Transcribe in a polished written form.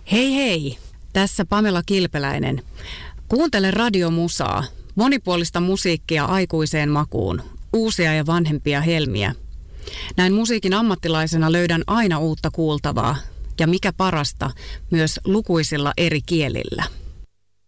Hei hei, tässä Pamela Kilpeläinen. Kuuntele radiomusaa, monipuolista musiikkia aikuiseen makuun, uusia ja vanhempia helmiä. Näin musiikin ammattilaisena löydän aina uutta kuultavaa ja mikä parasta, myös lukuisilla eri kielillä.